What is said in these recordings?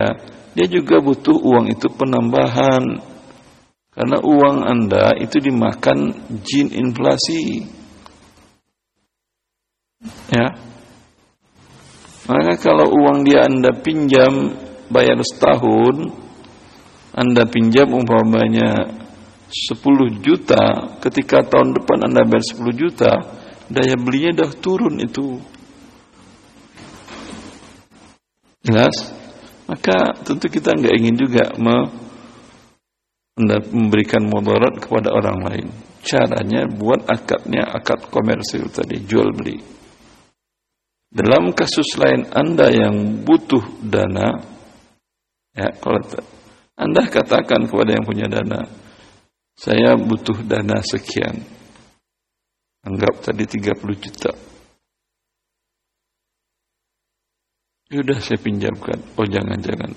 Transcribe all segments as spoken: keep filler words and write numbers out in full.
dia juga butuh uang itu penambahan. Karena uang Anda itu dimakan jin inflasi. Ya. Maka kalau uang dia Anda pinjam bayar setahun, Anda pinjam umpamanya sepuluh juta, ketika tahun depan Anda bayar sepuluh juta, daya belinya dah turun itu. Jelas? Maka tentu kita enggak ingin juga memberikan mudarat kepada orang lain. Caranya buat akadnya akad komersil tadi, jual beli. Dalam kasus lain Anda yang butuh dana, ya, kalau Anda katakan kepada yang punya dana, saya butuh dana sekian. Anggap tadi tiga puluh juta. Sudah saya pinjamkan. Oh jangan-jangan.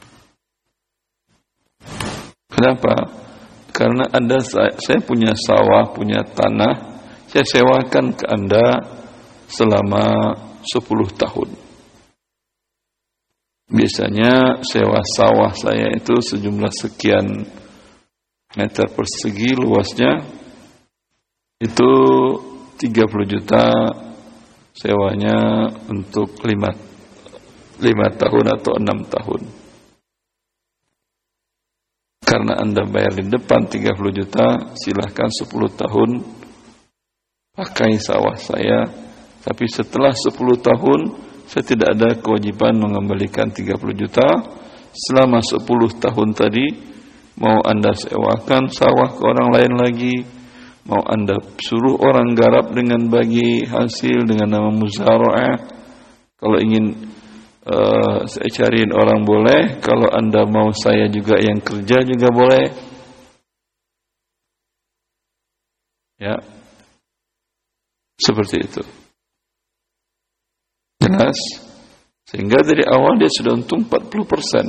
Kenapa? Karena Anda, saya punya sawah, punya tanah, saya sewakan ke Anda selama sepuluh tahun. Biasanya sewa sawah saya itu sejumlah sekian meter persegi luasnya, itu tiga puluh juta sewanya untuk lima lima tahun atau enam tahun. Karena Anda bayar di depan tiga puluh juta, silahkan sepuluh tahun pakai sawah saya. Tapi setelah sepuluh tahun, saya tidak ada kewajiban mengembalikan tiga puluh juta. Selama sepuluh tahun tadi, mau Anda sewakan sawah ke orang lain lagi, mau Anda suruh orang garap dengan bagi hasil dengan nama muzara'ah. Kalau ingin Uh, saya cariin orang boleh, kalau Anda mau saya juga yang kerja juga boleh. Ya. Seperti itu. Jelas? Sehingga dari awal dia sudah untung empat puluh persen.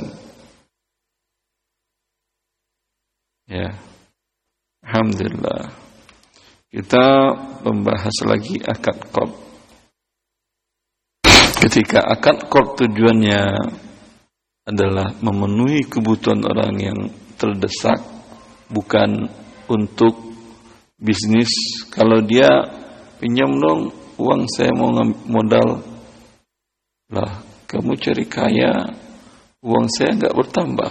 Ya. Alhamdulillah. Kita membahas lagi akad qard. Ketika akad qard tujuannya adalah memenuhi kebutuhan orang yang terdesak, bukan untuk bisnis. Kalau dia pinjam dong uang, saya mau modal, lah kamu cari kaya, uang saya enggak bertambah.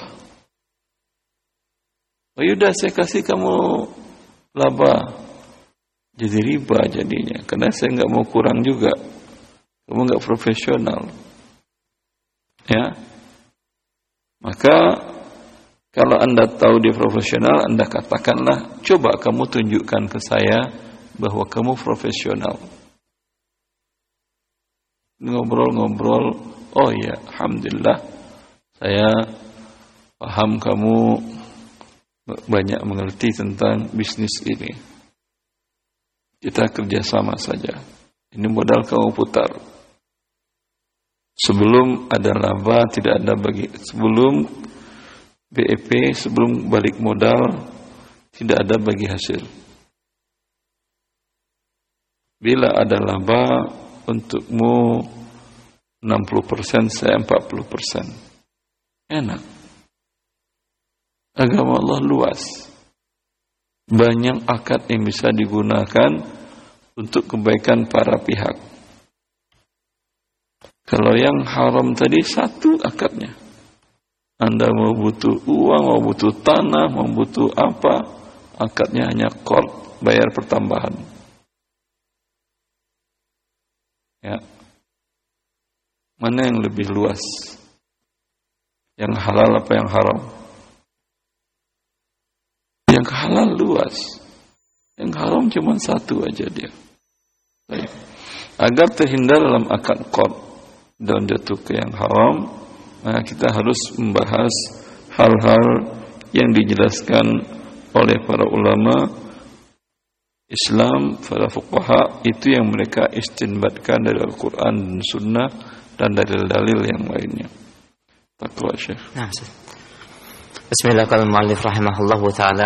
Oh yaudah saya kasih kamu laba, jadi riba jadinya, karena saya enggak mau kurang juga. Kamu enggak profesional. Ya. Maka kalau Anda tahu dia profesional, Anda katakanlah, coba kamu tunjukkan ke saya bahwa kamu profesional. Ngobrol-ngobrol, oh ya, alhamdulillah, saya paham kamu banyak mengerti tentang bisnis ini. Kita kerjasama saja. Ini modal kamu putar. Sebelum ada laba tidak ada bagi, sebelum B E P, sebelum balik modal tidak ada bagi hasil. Bila ada laba untukmu enam puluh persen, saya empat puluh persen. Enak. Agama Allah luas. Banyak akad yang bisa digunakan untuk kebaikan para pihak. Kalau yang haram tadi satu akadnya. Anda mau butuh uang, mau butuh tanah, mau butuh apa, akadnya hanya qard, bayar pertambahan. Ya. Mana yang lebih luas? Yang halal apa yang haram? Yang halal luas. Yang haram cuma satu aja dia. Baik. Agar terhindar dalam akad qard dan jatuh ke yang haram, maka kita harus membahas hal-hal yang dijelaskan oleh para ulama Islam, para fuqaha, itu yang mereka istinbatkan dari Al-Quran dan Sunnah dan dalil-dalil yang lainnya. Taqwa Syekh. Nah, Bismillahirrahmanirrahim. Rahimahullahu ta'ala.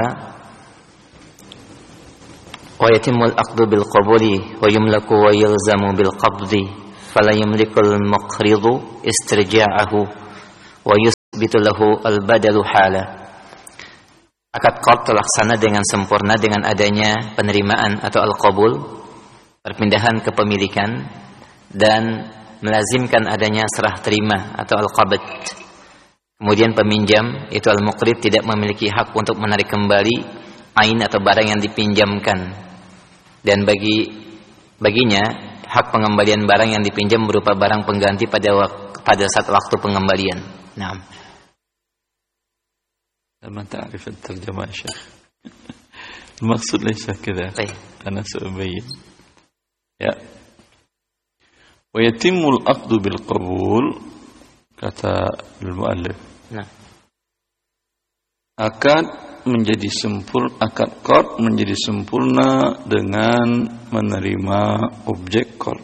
Wa yatimul aqdu bil qabuli wa yumlaku wa yalzamu bil qabdi fala yamlikul muqridu istirja'ahu wa yusbitu lahu al-badalu hala. Akad qard terlaksana dengan sempurna dengan adanya penerimaan atau al-qabul, perpindahan kepemilikan, dan melazimkan adanya serah terima atau al-qabd. Kemudian peminjam itu al-muqrid tidak memiliki hak untuk menarik kembali ain atau barang yang dipinjamkan, dan bagi baginya hak pengembalian barang yang dipinjam berupa barang pengganti pada wak- pada saat waktu pengembalian. Naam. ما تعرف الترجمة يا شيخ المقصود ليس كذا أنا سأبين ya ويتم العقد بالقبول kata المؤلف nah akad menjadi sempurna akad qard menjadi sempurna dengan menerima objek qard.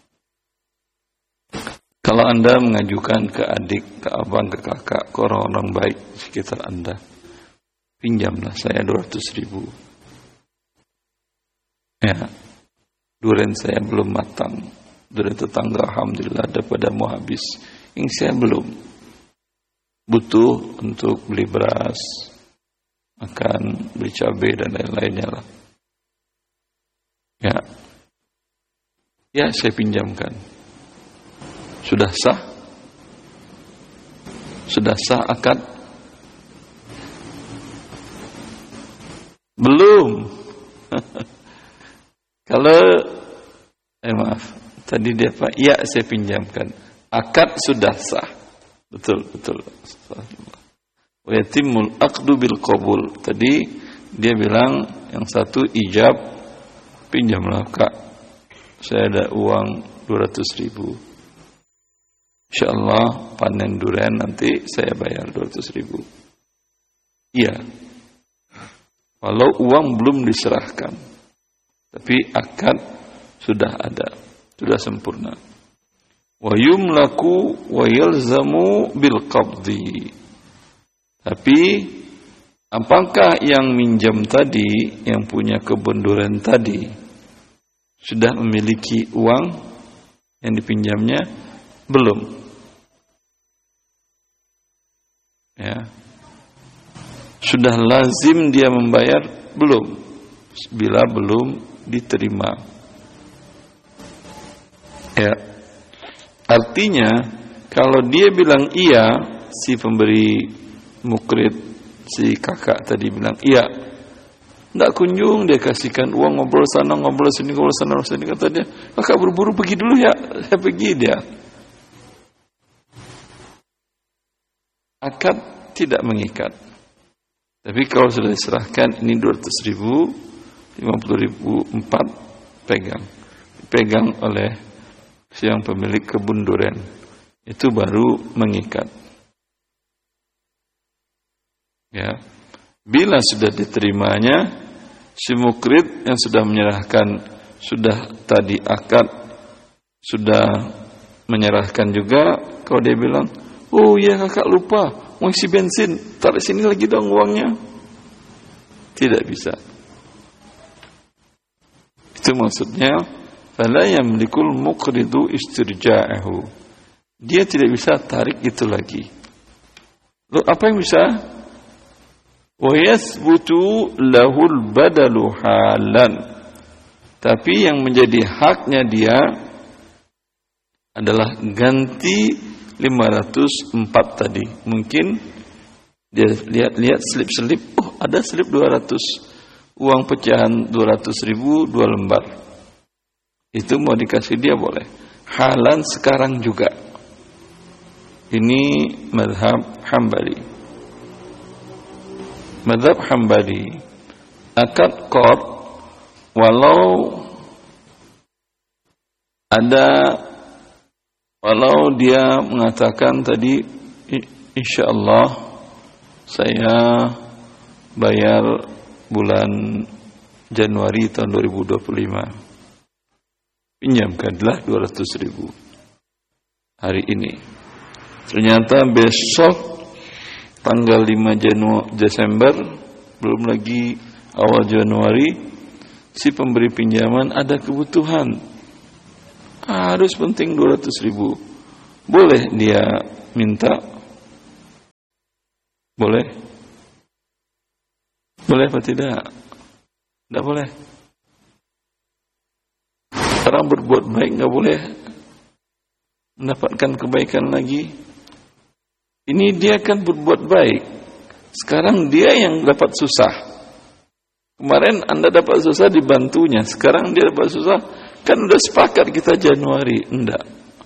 Kalau Anda mengajukan ke adik, ke abang, ke kakak, ke orang-orang baik di sekitar Anda, pinjamlah saya dua ratus ribu. Ya, durian saya belum matang. Durian tetangga alhamdulillah daripada mau habis. Yang saya belum. Butuh untuk beli beras, makan, beli cabai dan lain-lainnya lah. Ya. Ya, saya pinjamkan. Sudah sah? Sudah sah akad? Belum. Kalau eh maaf, tadi dia Pak, ya saya pinjamkan. Akad sudah sah. Betul, betul. Wa yatimul aqdu bil qabul. Tadi dia bilang yang satu ijab, pinjamlah Kak. Saya ada uang dua ratus ribu. InsyaAllah panen durian nanti saya bayar dua ratus ribu. Iya. Walau uang belum diserahkan. Tapi akad sudah ada. Sudah sempurna. Wa yumlaku wa yalzamu bil qabdi. Tapi apakah yang minjam tadi, yang punya kebun durian tadi, sudah memiliki uang yang dipinjamnya? Belum. Ya. Sudah lazim dia membayar? Belum. Bila belum diterima. Ya. Artinya kalau dia bilang iya, si pemberi mukrid, si kakak tadi bilang iya, tidak kunjung dia kasihkan uang, ngobrol sana ngobrol sini ngobrol sana ngobrol sini, kata dia, kakak buru-buru pergi dulu ya, saya pergi dia. Akad tidak mengikat. Tapi kalau sudah diserahkan, ini dua ratus ribu, lima puluh ribu, empat, pegang. Pegang oleh siang pemilik kebun durian. Itu baru mengikat. Ya. Bila sudah diterimanya, si mukrid yang sudah menyerahkan, sudah tadi akad, sudah menyerahkan juga, kalau dia bilang, oh iya kakak lupa, mau isi bensin, tarik sini lagi dong uangnya. Tidak bisa. Itu maksudnya, fala yamlikul muqridu istirja'ahu. Dia tidak bisa tarik itu lagi. Lalu apa yang bisa? Wa yathbutu lahul badalu halan. Tapi yang menjadi haknya dia adalah ganti lima ratus empat tadi. Mungkin dia lihat-lihat slip-slip, oh ada slip dua ratus, uang pecahan dua ratus ribu, dua lembar. Itu mau dikasih dia boleh. Halan sekarang juga. Ini mazhab Hambali. Mazhab Hambali, akad qard walau ada, walau dia mengatakan tadi, insyaallah saya bayar bulan Januari tahun dua ribu dua puluh lima. Pinjamkanlah dua ratus ribu hari ini. Ternyata besok tanggal lima Januari Desember, belum lagi awal Januari, si pemberi pinjaman ada kebutuhan, harus penting dua ratus ribu. Boleh dia minta Boleh? Boleh apa tidak? Tidak boleh. Orang berbuat baik nggak boleh mendapatkan kebaikan lagi. Ini dia kan berbuat baik. Sekarang dia yang dapat susah. Kemarin Anda dapat susah dibantunya. Sekarang dia dapat susah. Kan udah sepakat kita Januari. Enggak.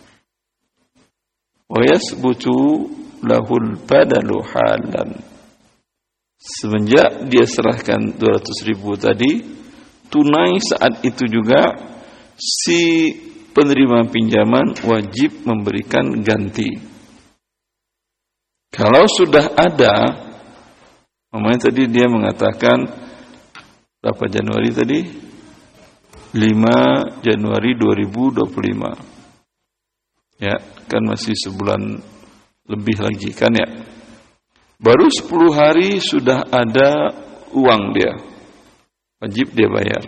Wa yasbutu lahul badalu halan. Semenjak dia serahkan dua ratus ribu tadi, tunai saat itu juga si penerima pinjaman wajib memberikan ganti. Kalau sudah ada, namanya tadi dia mengatakan berapa Januari tadi? lima Januari dua ribu dua puluh lima. Ya, kan masih sebulan lebih lagi kan ya. Baru sepuluh hari sudah ada uang dia. Wajib dia bayar.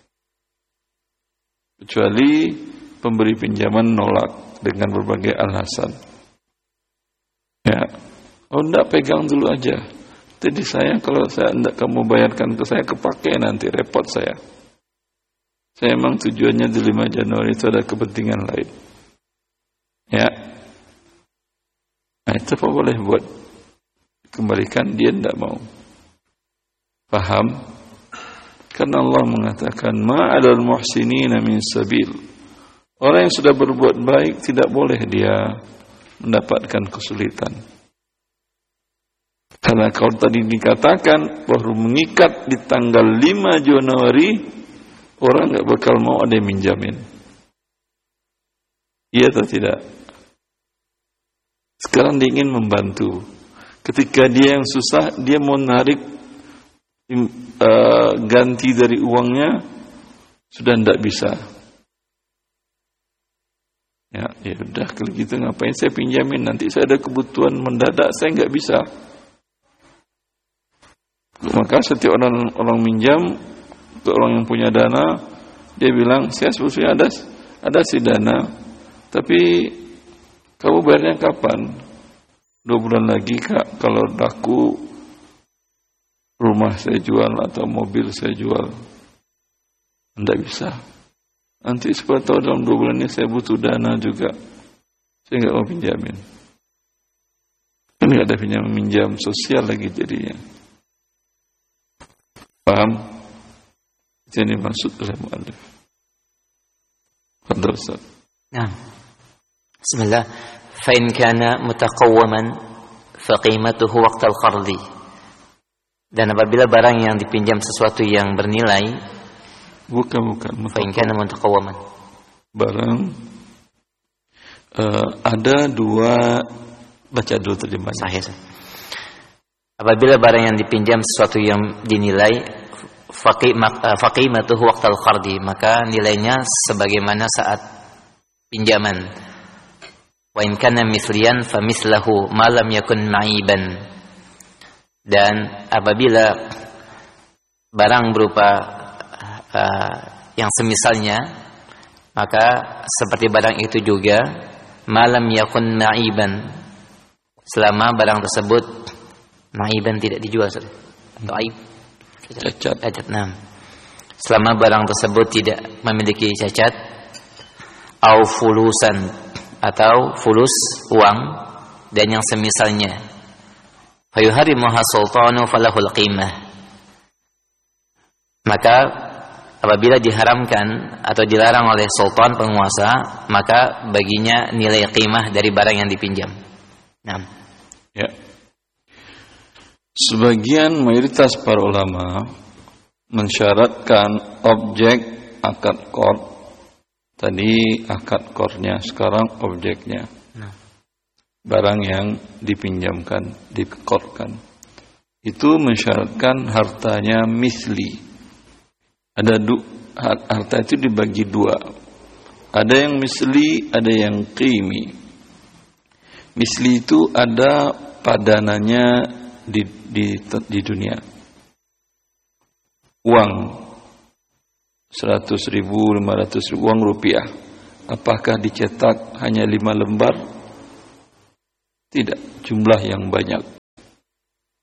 Kecuali pemberi pinjaman nolak dengan berbagai alasan. Ya, oh enggak, pegang dulu aja. Jadi saya kalau saya enggak kamu bayarkan ke saya, kepake nanti, repot saya. Saya emang tujuannya di lima Januari itu ada kepentingan lain. Ya, nah itu apa boleh buat? Kembalikan, dia enggak mau. Paham? Karena Allah mengatakan ma'alal muhsinina min sabil. Orang yang sudah berbuat baik tidak boleh dia mendapatkan kesulitan. Karena kalau tadi dikatakan baru mengikat di tanggal lima Januari, orang enggak bakal mau ada yang minjamin. Iya atau tidak? Sekarang dia ingin membantu. Ketika dia yang susah, dia mau narik Uh, ganti dari uangnya, sudah tidak bisa. Ya, ya udah kalau gitu ngapain saya pinjamin? Nanti saya ada kebutuhan mendadak, saya nggak bisa. Maka setiap orang orang minjam ke orang yang punya dana, dia bilang saya sebetulnya ada ada si dana, tapi kamu bayarnya kapan? Dua bulan lagi kak, kalau laku rumah saya jual atau mobil saya jual. Tidak bisa. Nanti siapa tahu dalam dua bulan ini saya butuh dana juga. Saya nggak mau pinjamin. Ini nggak ada pinjam minjam sosial lagi jadinya. Paham? Itu yang dimaksud oleh mu'allif. Fadhal Ustaz. Nah. Bismillah. Fa in kana mutaqawwaman fa qimatuhu waqtal qardi. Dan apabila barang yang dipinjam sesuatu yang bernilai, bukan bukan fa'in mutaqawwaman. Barang uh, ada dua, baca dulu terjemahan. Sahih. Apabila barang yang dipinjam sesuatu yang dinilai faqimatuhu waqtal qardi, maka nilainya sebagaimana saat pinjaman. Wa in kana misliyan fa mislahu ma lam yakun ma'iban. Dan apabila barang berupa uh, yang semisalnya, maka seperti barang itu juga malam yakun ma'iban, selama barang tersebut ma'iban tidak dijual atau aib, cacat, cacat. Nah, selama barang tersebut tidak memiliki cacat, au fulusan atau fulus uang dan yang semisalnya, fayuharimuha sultanu falahul qimah. Maka apabila diharamkan atau dilarang oleh sultan penguasa, maka baginya nilai qimah dari barang yang dipinjam. Nah, ya. Sebagian mayoritas para ulama mensyaratkan objek akad qard. Tadi akad qardnya, sekarang objeknya. Nah. Barang yang dipinjamkan, diqardkan, itu mensyaratkan hartanya misli. Ada du, harta itu dibagi dua. Ada yang misli, ada yang qimi. Misli itu ada padanannya di, di, di dunia. Uang seratus ribu, lima ratus ribu, uang rupiah. Apakah dicetak hanya lima lembar? Tidak, jumlah yang banyak.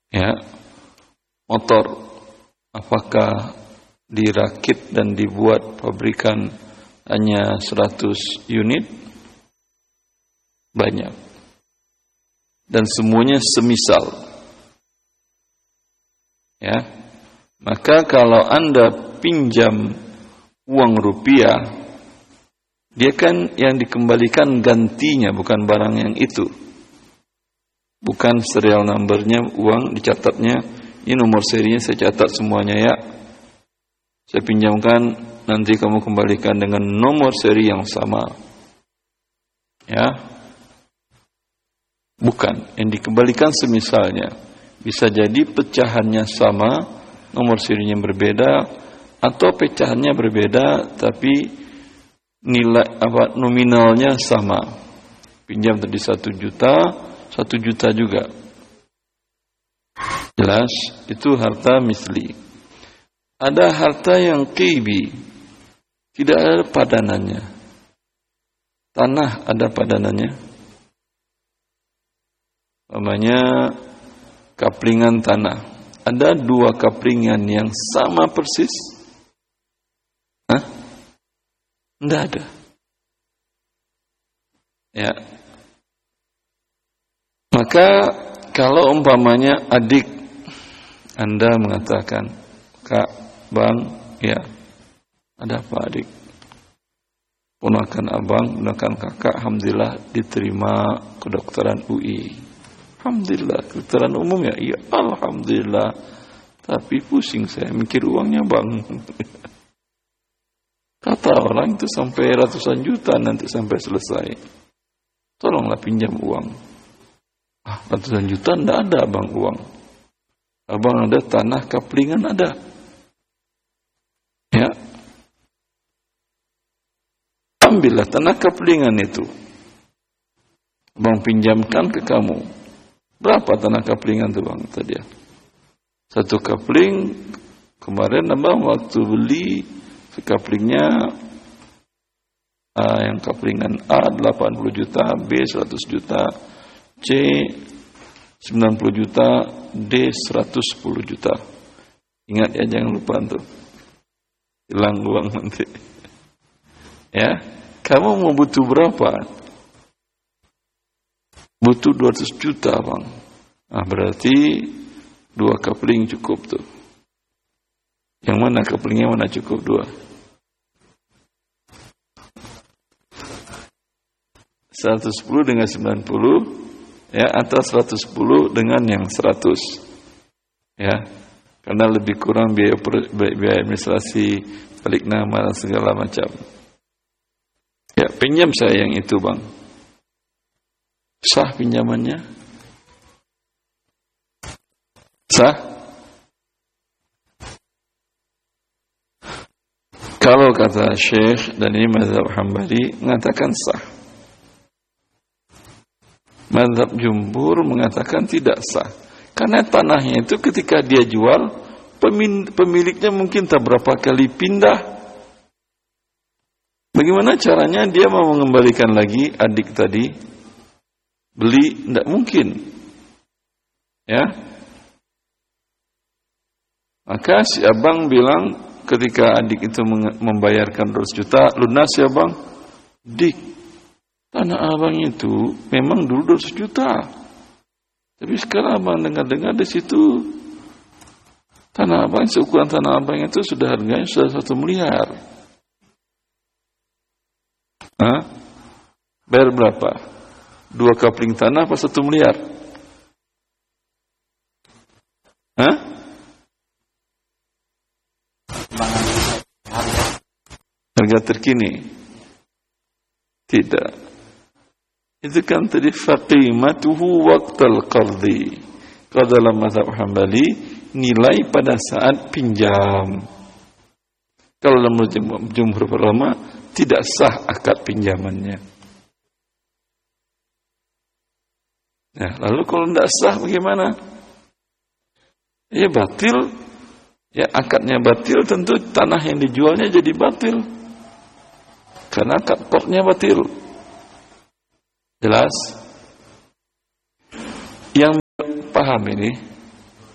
Ya, motor apakah dirakit dan dibuat pabrikan hanya seratus unit? Banyak. Dan semuanya semisal. Ya. Maka kalau Anda pinjam uang rupiah, dia kan yang dikembalikan gantinya, bukan barang yang itu. Bukan serial numbernya, uang dicatatnya, ini nomor serinya saya catat semuanya ya. Saya pinjamkan, nanti kamu kembalikan dengan nomor seri yang sama. Ya. Bukan, yang dikembalikan semisalnya. Bisa jadi pecahannya sama, nomor serinya berbeda, atau pecahannya berbeda tapi nilai apa nominalnya sama. Pinjam tadi satu juta, satu juta juga. Jelas, itu harta misli. Ada harta yang qibi, tidak ada padanannya. Tanah ada padanannya. Namanya kaplingan tanah. Ada dua kaplingan yang sama persis? Hah? Tidak ada. Ya. Maka kalau umpamanya adik Anda mengatakan, Kak, Bang, ya, ada apa adik? Ponakan abang, ponakan kakak, alhamdulillah diterima kedokteran U I. Alhamdulillah, kedokteran umum ya, iya, alhamdulillah. Tapi pusing saya mikir uangnya bang. Kata orang itu sampai ratusan juta nanti sampai selesai. Tolonglah pinjam uang. Ah, ratusan juta enggak ada bang uang. Abang ada tanah kaplingan ada. Ya. Ambillah tanah kaplingan itu. Abang pinjamkan ke kamu. Berapa tanah kaplingan itu bang? Tadi ya. Satu kapling kemarin abang waktu beli kaplingnya uh, yang kaplingan A delapan puluh juta, B seratus juta, C sembilan puluh juta, D seratus sepuluh juta. Ingat ya, jangan lupa tuh. Hilang uang nanti. Ya, kamu mau butuh berapa? Butuh dua ratus juta bang. Nah berarti dua kapling cukup tuh. Yang mana kaplingnya mana cukup dua? seratus sepuluh dengan sembilan puluh, ya, atau seratus sepuluh dengan yang seratus. Ya. Karena lebih kurang biaya biaya administrasi, balik nama dan segala macam. Ya, pinjam saya yang itu, Bang. Sah pinjamannya? Sah? Kalau kata Syekh, dan ini mazhab Hambali, mengatakan sah. Mazhab Jumhur mengatakan tidak sah. Karena tanahnya itu ketika dia jual, pemiliknya mungkin tak berapa kali pindah. Bagaimana caranya dia mau mengembalikan lagi adik tadi? Beli, tidak mungkin. Ya. Maka si abang bilang, ketika adik itu membayarkan dua ratus juta, lunas ya bang? Dik, tanah abang itu memang dulu dua ratus juta. Tapi sekarang abang dengar-dengar di situ, tanah abang, seukuran tanah abang itu sudah harganya sudah satu miliar. Hah? Bayar berapa? Dua kapling tanah apa satu miliar? Hah? Harga terkini? Tidak. Itu kan tadi faqimatuhu waqtal qardi. Kalau dalam mazhab Hambali, nilai pada saat pinjam. Kalau dalam jumhur ulama, tidak sah akad pinjamannya. Nah, lalu kalau tidak sah bagaimana? Ya batil. Ya akadnya batil, tentu tanah yang dijualnya jadi batil. Karena akad qardnya batil. Jelas? Yang paham ini,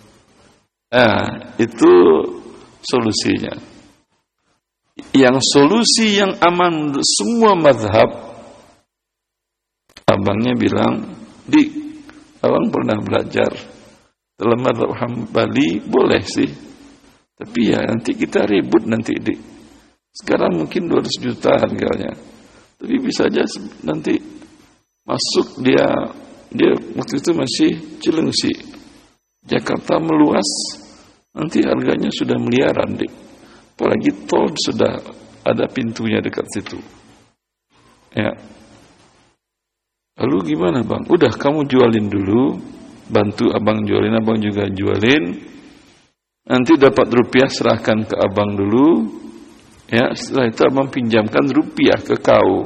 Nah, itu solusinya. Yang solusi yang aman untuk semua mazhab, abangnya bilang, di abang pernah belajar dalam mazhab Hambali, boleh sih, tapi ya nanti kita ribut nanti di. Sekarang mungkin dua ratus juta harganya, tapi bisa aja nanti masuk dia dia waktu itu masih Cilengsi, Jakarta meluas, nanti harganya sudah miliaran dik. Apalagi tol sudah ada pintunya dekat situ. Ya. Lalu gimana bang? Udah kamu jualin dulu, bantu abang jualin, abang juga jualin. Nanti dapat rupiah serahkan ke abang dulu. Ya, setelah itu abang pinjamkan rupiah ke kau.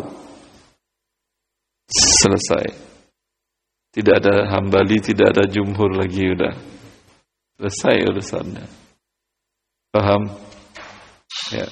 Selesai. Tidak ada Hambali, tidak ada jumhur lagi udah. Selesai urusannya. Paham? Ya.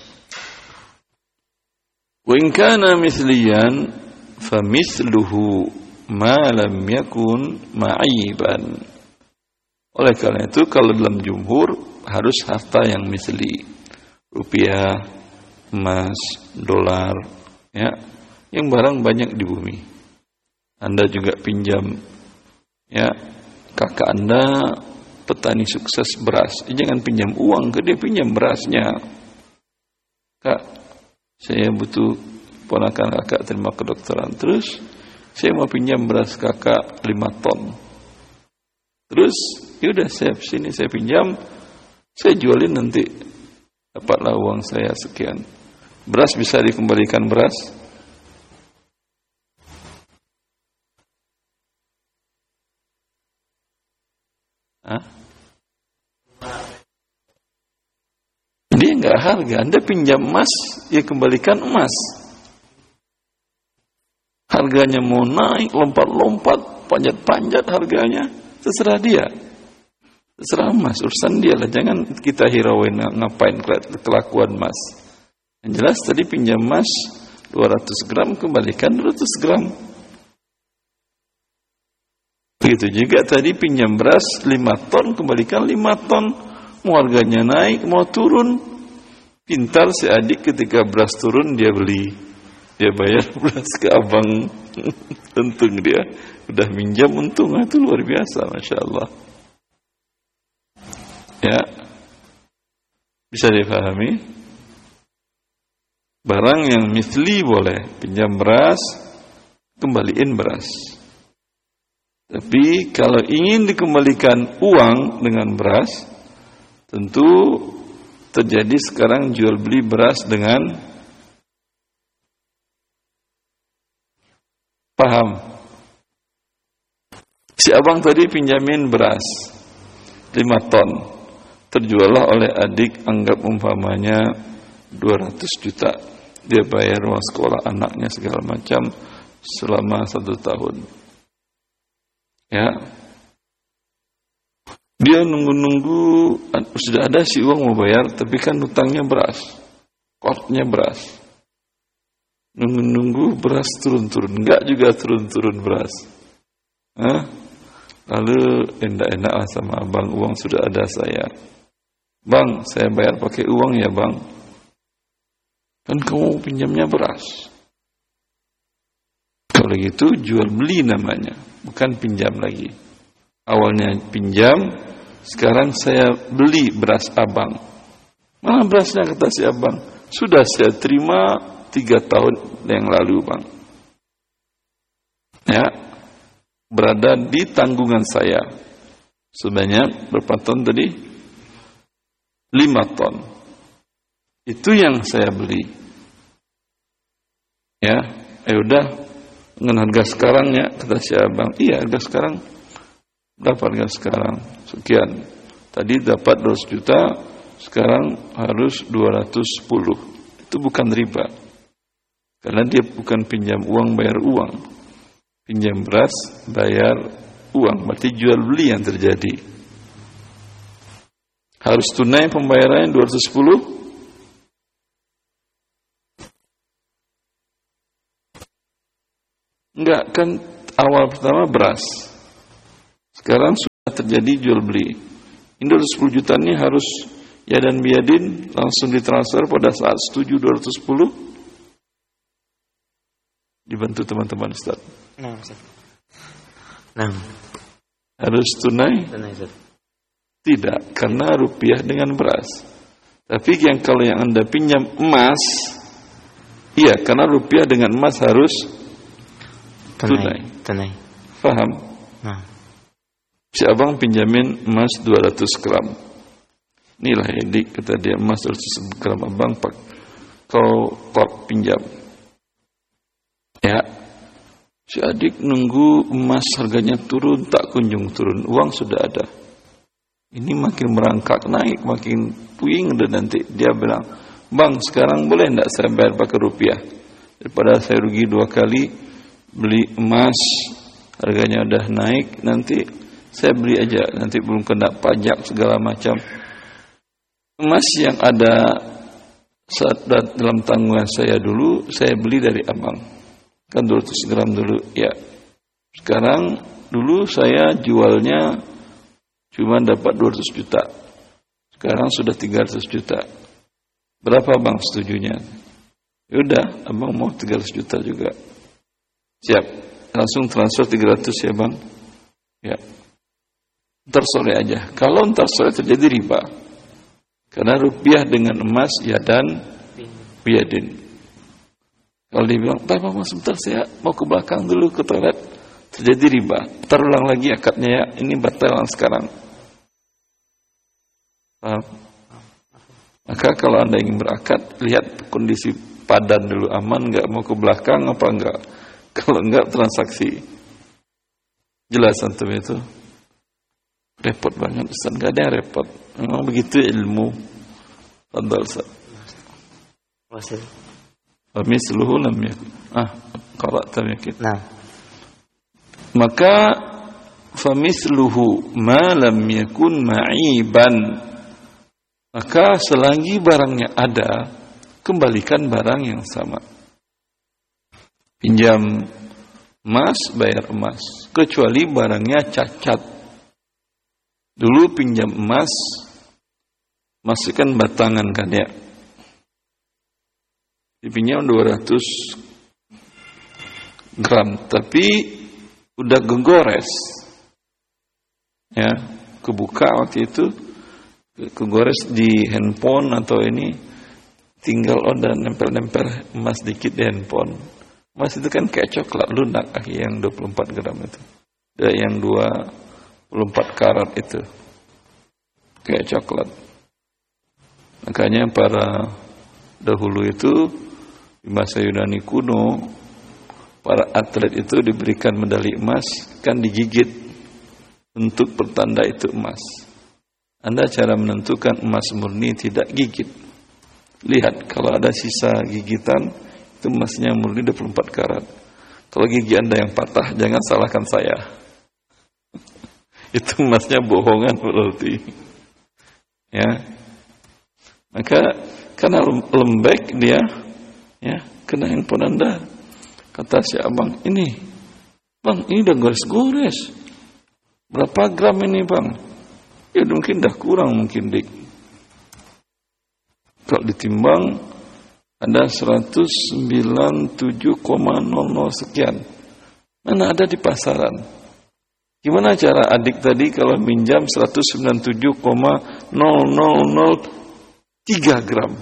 Wa in kana misliyan fa misluhu ma lam yakun ma'iban. Oleh karena itu kalau dalam jumhur harus harta yang misli. Rupiah, emas, dolar, ya, yang barang banyak di bumi. Anda juga pinjam, ya, kakak Anda petani sukses beras, eh, jangan pinjam uang ke dia, pinjam berasnya. Kak, saya butuh ponakan kakak terima kedokteran, terus saya mau pinjam beras kakak lima ton. Terus, yaudah saya sini saya pinjam, saya jualin nanti dapatlah uang saya sekian. Beras bisa dikembalikan beras? Hah? Dia enggak harga. Anda pinjam emas, ya kembalikan emas. Harganya mau naik, lompat-lompat, panjat-panjat harganya, terserah dia. Terserah emas, urusan dia lah. Jangan kita hirauin ngapain kelakuan emas. Yang jelas tadi pinjam emas dua ratus gram, kembalikan dua ratus gram. Begitu juga tadi pinjam beras lima ton, kembalikan lima ton. Mau harganya naik, mau turun. Pintar si adik ketika beras turun dia beli. Dia bayar beras ke abang. Untung dia. Udah minjam untung, itu luar biasa, Masya Allah. Ya. Bisa dipahami? Barang yang misli boleh. Pinjam beras, kembaliin beras. Tapi kalau ingin dikembalikan uang dengan beras, tentu terjadi sekarang jual beli beras dengan paham. Si abang tadi pinjamin beras lima ton, terjuallah oleh adik, anggap umpamanya dua ratus juta. Dia bayar uang sekolah anaknya segala macam selama satu tahun. Ya. Dia nunggu-nunggu, sudah ada si uang mau bayar, tapi kan utangnya beras, kortnya beras. Nunggu-nunggu beras turun-turun, enggak juga turun-turun beras. Hah? Lalu enak-enak lah sama abang, uang sudah ada saya. Bang, saya bayar pakai uang ya bang. Kan kamu pinjamnya beras. Kalau gitu jual beli namanya, bukan pinjam lagi. Awalnya pinjam, sekarang saya beli beras abang. Mana berasnya kata si abang? Sudah saya terima tiga tahun yang lalu bang. Ya, berada di tanggungan saya. Sebanyak berapa ton tadi? Lima ton. Itu yang saya beli. Ya, eh udah dengan harga sekarang ya kata si abang. Iya harga sekarang. Berapa harga sekarang? Sekian. Tadi dapat dua ratus juta, sekarang harus dua ratus sepuluh. Itu bukan riba. Karena dia bukan pinjam uang bayar uang. Pinjam beras bayar uang. Berarti jual beli yang terjadi. Harus tunai pembayarannya dua ratus sepuluh. Enggak, kan awal pertama beras. Sekarang sudah terjadi jual beli. Ini dua ratus sepuluh juta ini harus ya dan biadin langsung ditransfer pada saat setuju dua ratus sepuluh. Dibantu teman-teman Ustaz. Nah, Ustaz. Nah. Harus tunai? Tunai, Ustaz. Tidak, karena rupiah dengan beras. Tapi yang kalau yang Anda pinjam emas, iya, karena rupiah dengan emas harus tunai. Tunai. Paham? Nah. Si abang pinjamin emas dua ratus gram. Inilah edik, kata dia, emas dua ratus gram abang pak. Kau kau pinjam. Ya. Si adik nunggu emas harganya turun, tak kunjung turun. Uang sudah ada. Ini makin merangkak naik, makin puing dan nanti dia bilang, bang sekarang boleh enggak saya bayar pakai rupiah? Daripada saya rugi dua kali beli emas, harganya udah naik, nanti saya beli aja, nanti belum kena pajak segala macam. Emas yang ada saat dalam tanggungan saya dulu, saya beli dari abang, kan dua ratus gram dulu, ya. Sekarang dulu saya jualnya cuma dapat dua ratus juta. Sekarang sudah tiga ratus juta. Berapa bang setujunya? Yaudah, abang mau tiga ratus juta juga. Siap. Langsung transfer tiga ratus ya bang. Ya. Ntar sore aja. Kalau ntar sore terjadi riba. Karena rupiah dengan emas ya dan biadin. Kalau dia bilang, "Pak, Bang, sebentar saya mau ke belakang dulu ke toilet." Terjadi riba. Terulang lagi akadnya ya. Ini batalan sekarang. Paham? Maka kalau Anda ingin berakad, lihat kondisi padan dulu, aman enggak, mau ke belakang apa enggak. Kalau enggak, transaksi. Jelas antum itu? Repot banget Ustaz, enggak ada yang repot. Memang begitu ilmu. Fadhal Ustaz. Wasil. Wa misluhu lam yakun. Ah, qara'ta yakin. Nah. Maka fa misluhu ma lam yakun ma'iban. Maka selagi barangnya ada, kembalikan barang yang sama. Pinjam emas, bayar emas. Kecuali barangnya cacat. Dulu pinjam emas, masukkan batangan kan ya. Dipinjam dua ratus gram, tapi udah gegores. Ya, kebuka waktu itu. Kegores di handphone atau ini tinggal oh dan nempel-nempel emas dikit di handphone. Emas itu kan kayak coklat lunak yang dua puluh empat gram itu. Dan yang dua puluh empat karat itu. Kayak coklat. Makanya para dahulu itu di masa Yunani kuno, para atlet itu diberikan medali emas kan digigit untuk pertanda itu emas. Anda cara menentukan emas murni tidak gigit. Lihat, kalau ada sisa gigitan, itu emasnya murni dua puluh empat karat. Kalau gigi Anda yang patah, jangan salahkan saya. Itu emasnya bohongan berarti. Ya. Maka, karena lembek dia, ya, kena handphone Anda. Kata si abang, ini, bang, ini udah gores-gores. Berapa gram ini bang? Ya mungkin dah kurang mungkin dik. Kalau ditimbang ada seratus sembilan puluh tujuh koma nol nol sekian. Mana ada di pasaran? Gimana cara adik tadi kalau minjam seratus sembilan puluh tujuh koma nol nol nol tiga gram?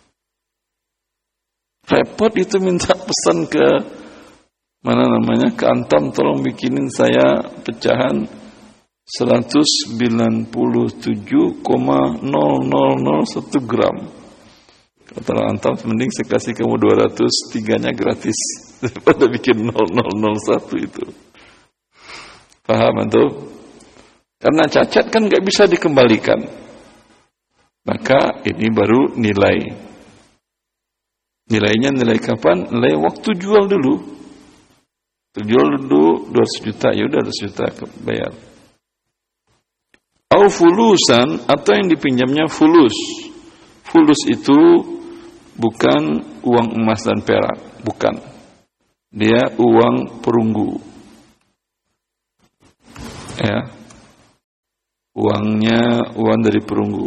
Repot itu minta pesan ke mana namanya? Ke Antam, tolong bikinin saya pecahan seratus sembilan puluh tujuh koma nol nol nol satu gram. Kata Antam, mending saya kasih kamu dua ratus, tiganya gratis daripada bikin nol nol nol satu itu. Paham itu? Karena cacat kan gak bisa dikembalikan. Maka ini baru nilai. Nilainya nilai kapan? Nilai waktu jual dulu. Jual dulu dua ratus juta, ya udah dua ratus juta bayar. Au fulusan, atau yang dipinjamnya fulus. Fulus itu bukan uang emas dan perak, bukan. Dia uang perunggu. Ya. uangnya uang dari perunggu.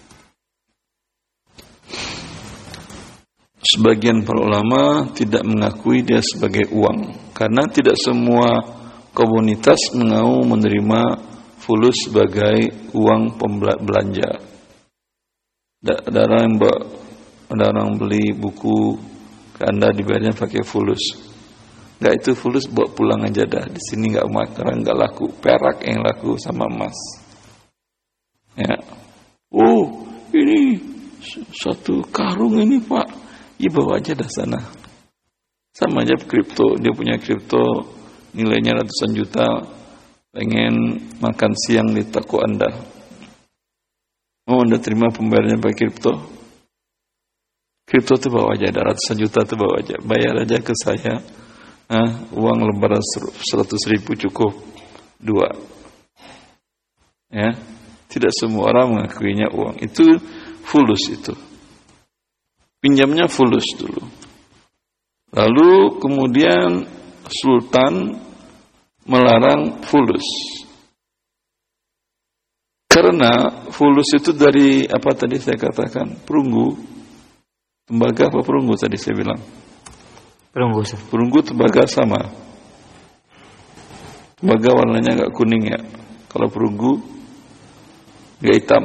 Sebagian para ulama tidak mengakui dia sebagai uang, karena tidak semua komunitas mau menerima fulus sebagai uang belanja. Ada orang yang ada orang beli buku ke Anda dibayarnya pakai fulus. Enggak, itu fulus bawa pulang aja dah. Di sini enggak makanan, enggak laku. Perak yang laku sama emas. Ya. Oh, ini satu karung ini, Pak. Ya bawa aja dah sana. Sama aja kripto, dia punya kripto nilainya ratusan juta, pengen makan siang di toko Anda. Mau Anda terima pembayarannya pakai kripto? Kripto itu bawa aja, ada ratusan juta itu bawa aja. Bayar aja ke saya. Nah, uang lembaran seratus ribu cukup dua. Ya, tidak semua orang mengakuinya uang. Itu fulus itu. Pinjamnya fulus dulu. Lalu kemudian Sultan melarang fulus. Karena fulus itu dari apa tadi saya katakan? Perunggu. Tembaga apa perunggu tadi saya bilang? Perunggu. Perunggu tembaga sama. Tembaga warnanya agak kuning ya. Kalau perunggu agak hitam.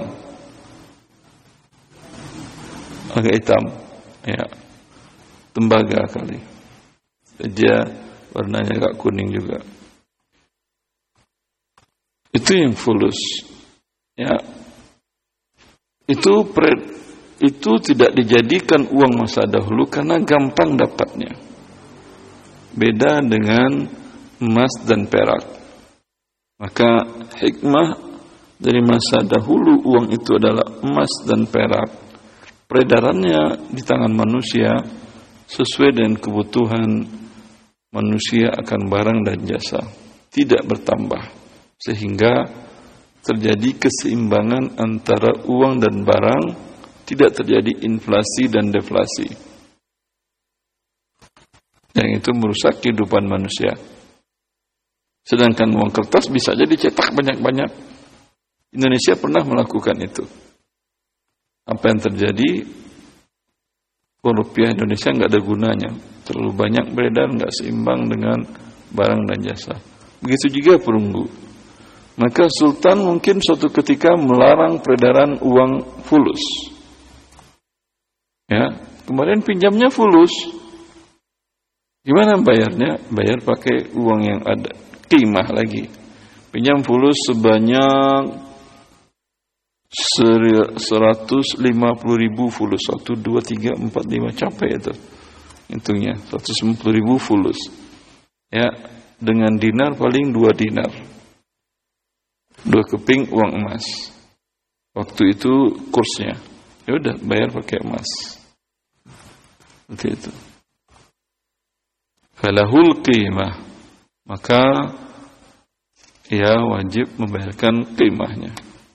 Agak hitam. Ya, tembaga kali. Dia warnanya agak kuning juga. Itu yang fulus. Ya, itu pre, itu tidak dijadikan uang masa dahulu karena gampang dapatnya. Beda dengan emas dan perak. Maka hikmah dari masa dahulu uang itu adalah emas dan perak. Peredarannya di tangan manusia sesuai dengan kebutuhan manusia akan barang dan jasa, tidak bertambah, sehingga terjadi keseimbangan antara uang dan barang, tidak terjadi inflasi dan deflasi. Yang itu merusak kehidupan manusia. Sedangkan uang kertas bisa aja dicetak banyak-banyak. Indonesia pernah melakukan itu. Apa yang terjadi? Rupiah Indonesia nggak ada gunanya, terlalu banyak beredar, nggak seimbang dengan barang dan jasa. Begitu juga perunggu. Maka Sultan mungkin suatu ketika melarang peredaran uang fulus. Ya, kemarin pinjamnya fulus. Gimana bayarnya? Bayar pakai uang yang ada, qimah lagi. Pinjam fulus sebanyak seratus lima puluh ribu fulus. Satu, dua, tiga, empat, lima, capek itu hitungnya, seratus lima puluh ribu fulus. Ya, dengan dinar paling dua dinar, dua keping uang emas. Waktu itu kursnya, ya udah bayar pakai emas. Seperti itu. Falahul qimah, maka ia wajib membayarkan qimahnya.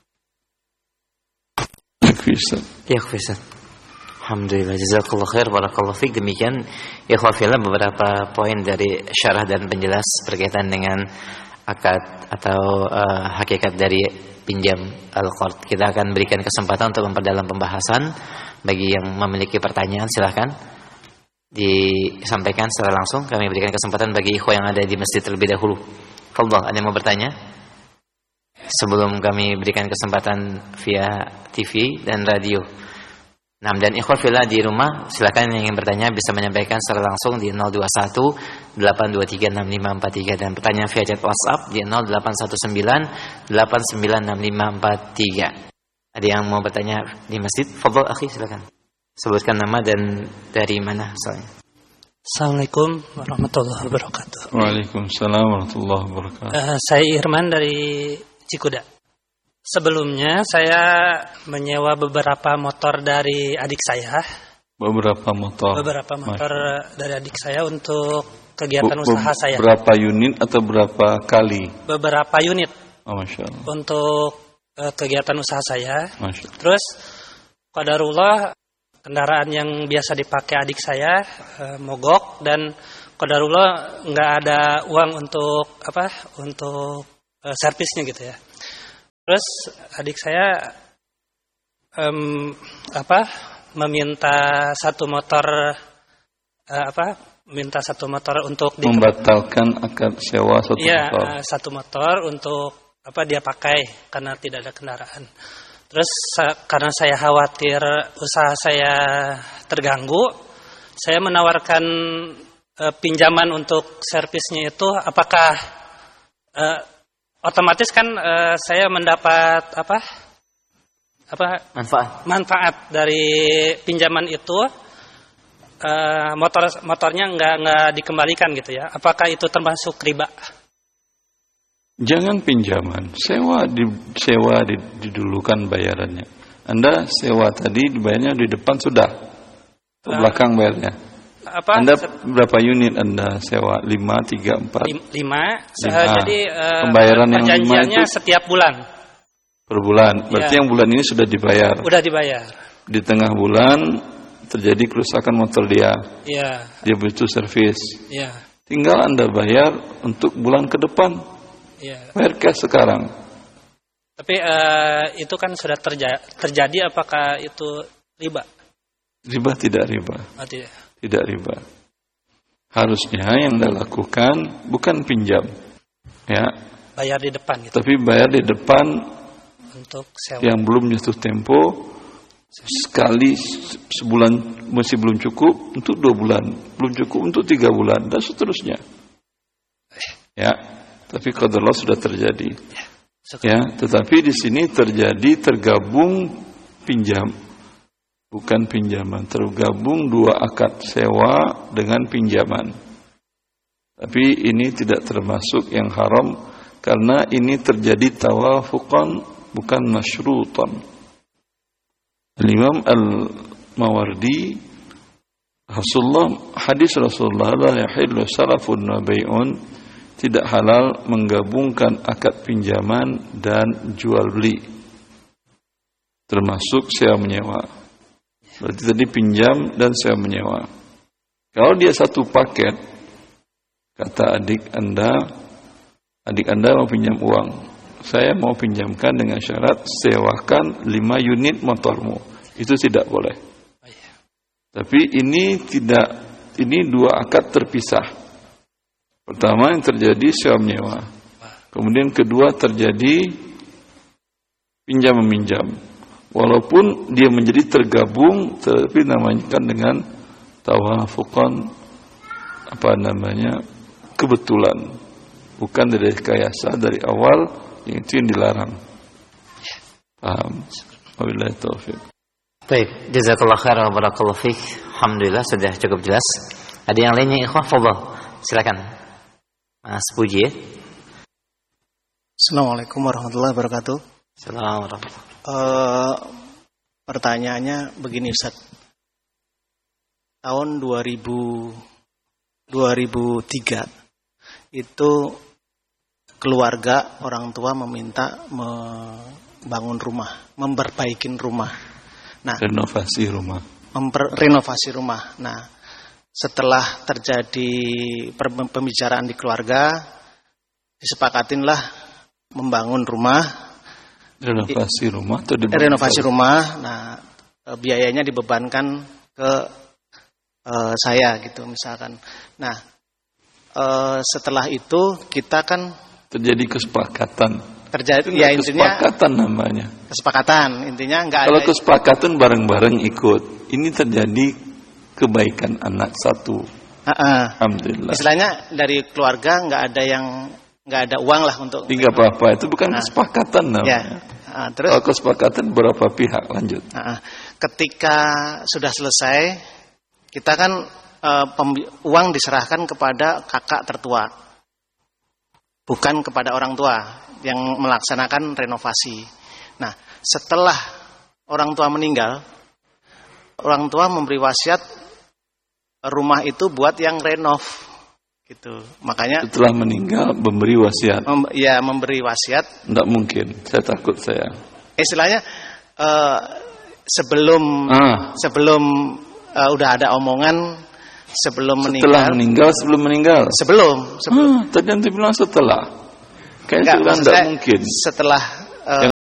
Ya, Ustaz. Alhamdulillah, jazakallahu khair, barakallahu fiik. Demikian ikhwah fillah beberapa poin dari syarah dan penjelas berkaitan dengan akad atau uh, hakikat dari pinjam al-qard. Kita akan berikan kesempatan untuk memperdalam pembahasan. Bagi yang memiliki pertanyaan silahkan disampaikan secara langsung. Kami berikan kesempatan bagi ikhwah yang ada di masjid terlebih dahulu. Fadhal, ada yang mau bertanya? Sebelum kami berikan kesempatan via T V dan radio. Nah, dan ikhwah fillah di rumah, silakan yang ingin bertanya bisa menyampaikan secara langsung di nol dua satu delapan dua tiga enam lima empat tiga dan pertanyaan via chat WhatsApp di nol delapan satu sembilan delapan sembilan enam lima empat tiga. Ada yang mau bertanya di masjid? Fadhal akhi, silakan. Sebutkan nama dan dari mana asalnya. Assalamualaikum warahmatullahi wabarakatuh. Waalaikumsalam warahmatullahi wabarakatuh. Uh, saya Irman dari Cikuda. Sebelumnya saya menyewa beberapa motor dari adik saya. Beberapa motor. Beberapa motor Masya. Dari adik saya untuk kegiatan Be- usaha saya. Berapa unit atau berapa kali? Beberapa unit. Oh, Masya Allah. Untuk uh, kegiatan usaha saya. Masya Allah. Terus qadarullah kendaraan yang biasa dipakai adik saya uh, mogok dan qadarullah nggak ada uang untuk apa? Untuk uh, servisnya gitu ya. Terus adik saya um, apa meminta satu motor uh, apa minta satu motor untuk di, membatalkan akad sewa satu ya, motor. Uh, satu motor untuk apa dia pakai karena tidak ada kendaraan. Terus sa- karena saya khawatir usaha saya terganggu, saya menawarkan uh, pinjaman untuk servisnya itu. Apakah uh, otomatis kan uh, saya mendapat apa apa Manfaat. manfaat dari pinjaman itu, uh, motor motornya nggak nggak dikembalikan gitu ya? Apakah itu termasuk riba? Jangan pinjaman, sewa di, sewa didulukan bayarannya. Anda sewa tadi dibayarnya di depan sudah, ke belakang bayarnya. Apa? Anda berapa unit Anda sewa? lima, tiga, empat? lima. lima. Jadi uh, pembayaran yang lima perjanjiannya itu setiap bulan. Per bulan. Berarti Ya. yang bulan ini sudah dibayar. Udah dibayar. Di tengah bulan terjadi kerusakan motor dia. Iya. Dia butuh servis. Iya. Tinggal Anda bayar untuk bulan ke depan. Iya. Bayar cash sekarang. Tapi uh, itu kan sudah terja- terjadi. Apakah itu riba? Riba tidak riba. Oh, tidak. Tidak riba. Harusnya yang Anda lakukan bukan pinjam, ya, Bayar di depan gitu. tapi bayar di depan Untuk sewa. yang belum jatuh tempo. Sekali sebulan masih belum cukup, untuk dua bulan belum cukup, untuk tiga bulan dan seterusnya. Ya, tapi qadarullah sudah terjadi. Ya, tetapi di sini terjadi tergabung pinjam, bukan pinjaman. Tergabung dua akad sewa dengan pinjaman. Tapi ini tidak termasuk yang haram karena ini terjadi tawafuqan bukan masyrutan. Imam Al-Mawardi Rasulullah hadis Rasulullah la yahillu salafun wa bai'un, tidak halal menggabungkan akad pinjaman dan jual beli, termasuk sewa menyewa. Berarti tadi pinjam dan sewa menyewa. Kalau dia satu paket, kata adik Anda, adik Anda mau pinjam uang, saya mau pinjamkan dengan syarat sewakan lima unit motormu. Itu tidak boleh. Tapi ini tidak, ini dua akad terpisah. Pertama yang terjadi sewa menyewa. Kemudian kedua terjadi pinjam meminjam. Walaupun dia menjadi tergabung, tapi namanya kan dengan tawafuqan, apa namanya, kebetulan. Bukan dari rekayasa dari awal, yang itu yang dilarang. Paham? Wabillahi taufiq. Baik, jazakallah khairan wa barakallahu fiik. Alhamdulillah sudah cukup jelas. Ada yang lainnya ikhwah? Fadhal. Silakan. Mas Puji. Assalamualaikum warahmatullahi wabarakatuh. Assalamualaikum. Uh, pertanyaannya begini Ustaz. Tahun dua ribu, dua ribu tiga itu keluarga orang tua meminta membangun rumah, memperbaikin rumah. Nah, renovasi rumah. Memper, renovasi rumah. Nah, setelah terjadi pembicaraan di keluarga, disepakatinlah membangun rumah. Renovasi rumah atau renovasi rumah. Nah, biayanya dibebankan ke uh, saya gitu misalkan. Nah, uh, setelah itu kita kan terjadi kesepakatan. Terjadi ya intinya kesepakatan namanya. Kesepakatan intinya enggak Kalau ada. kesepakatan bareng-bareng ikut, ini terjadi kebaikan anak satu. Uh-uh. Alhamdulillah. Istilahnya dari keluarga enggak ada yang enggak ada uang lah untuk. Tidak apa-apa, itu bukan nah. kesepakatan namanya. Ya. Uh, terus kalau kesepakatan berapa pihak lanjut. Uh, ketika sudah selesai, kita kan uh, pem- uang diserahkan kepada kakak tertua, bukan kepada orang tua yang melaksanakan renovasi. Nah, setelah orang tua meninggal, orang tua memberi wasiat rumah itu buat yang renov, gitu. Makanya setelah meninggal memberi wasiat. Mem- ya memberi wasiat. Tidak mungkin. Saya takut saya. Istilahnya uh, sebelum ah. sebelum uh, udah ada omongan sebelum meninggal. Setelah meninggal, sebelum meninggal. Sebelum. sebelum. Hmm, tadi nanti bilang setelah. Kayaknya tidak mungkin. Setelah uh,